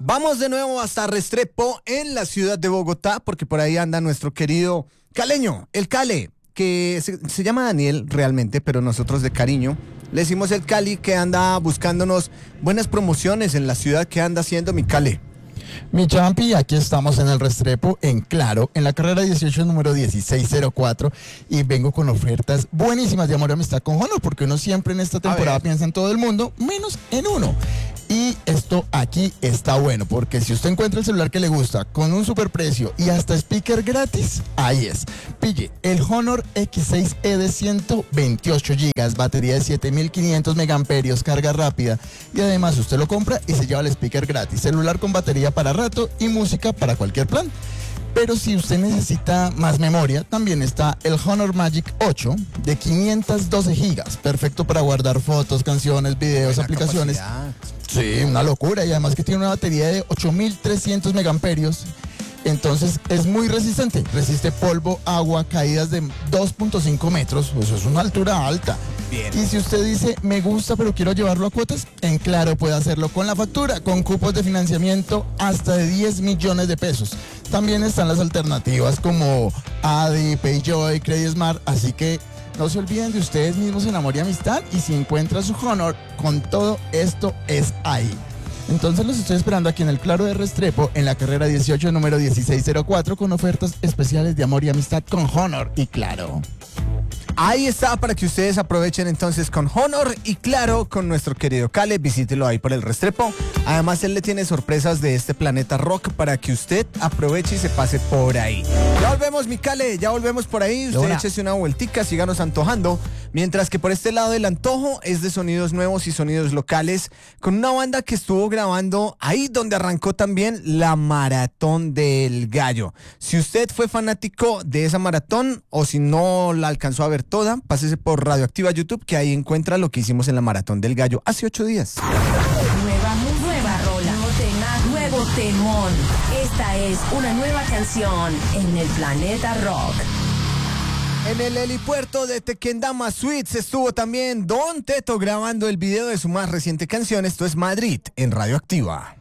Vamos de nuevo hasta Restrepo, en la ciudad de Bogotá, porque por ahí anda nuestro querido caleño, el Cale, que se llama Daniel realmente, pero nosotros de cariño le decimos el Cali, que anda buscándonos buenas promociones en la ciudad. Que anda haciendo mi Cale? Mi champi, aquí estamos en el Restrepo, en Claro, en la carrera 18, número 1604, y vengo con ofertas buenísimas de amor y amistad con Honor, porque uno siempre en esta temporada piensa en todo el mundo, menos en uno. Y esto aquí está bueno, porque si usted encuentra el celular que le gusta con un superprecio y hasta speaker gratis, ahí es. Pille el Honor X6E de 128 GB, batería de 7500 megamperios, carga rápida, y además usted lo compra y se lleva el speaker gratis, celular con batería para rato y música para cualquier plan. Pero si usted necesita más memoria, también está el Honor Magic 8 de 512 GB, perfecto para guardar fotos, canciones, videos, buena aplicaciones. Capacidad. Sí, una locura, y además que tiene una batería de 8300 megamperios. Entonces es muy resistente, resiste polvo, agua, caídas de 2.5 metros, eso es una altura alta. Bien. Y si usted dice, me gusta pero quiero llevarlo a cuotas, en Claro puede hacerlo con la factura, con cupos de financiamiento hasta de 10 millones de pesos. También están las alternativas como Adi, Payjoy, Credit Smart, así que no se olviden de ustedes mismos en amor y amistad, y si encuentra su Honor, con todo esto es ahí. Entonces los estoy esperando aquí en el Claro de Restrepo, en la carrera 18, número 1604, con ofertas especiales de amor y amistad con Honor y Claro. Ahí está, para que ustedes aprovechen entonces con Honor y Claro, con nuestro querido Cale. Visítelo ahí por el Restrepo. Además, él le tiene sorpresas de este planeta rock para que usted aproveche y se pase por ahí. Ya volvemos, mi Cale, ya volvemos por ahí. Usted échese una vueltica, síganos antojando. Mientras que por este lado del antojo es de sonidos nuevos y sonidos locales, con una banda que estuvo grabando ahí donde arrancó también la Maratón del Gallo. Si usted fue fanático de esa maratón, o si no la alcanzó a ver toda, pásese por Radioactiva YouTube, que ahí encuentra lo que hicimos en la Maratón del Gallo hace 8 días. Nueva rola, nuevo temón. Esta es una nueva canción en el Planeta Rock. En el helipuerto de Tequendama Suites estuvo también Don Teto grabando el video de su más reciente canción. Esto es Madrid, en Radioactiva.